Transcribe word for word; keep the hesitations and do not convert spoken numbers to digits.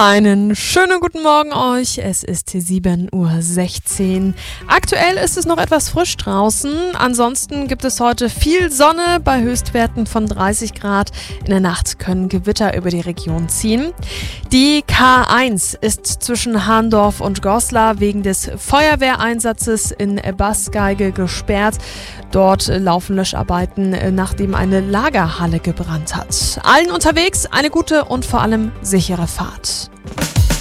Einen schönen guten Morgen euch. Es ist sieben Uhr sechzehn. Aktuell ist es noch etwas frisch draußen. Ansonsten gibt es heute viel Sonne bei Höchstwerten von dreißig Grad. In der Nacht können Gewitter über die Region ziehen. Die K eins ist zwischen Hahndorf und Goslar wegen des Feuerwehreinsatzes in Baßgeige gesperrt. Dort laufen Löscharbeiten, nachdem eine Lagerhalle gebrannt hat. Allen unterwegs eine gute und vor allem sichere Fahrt.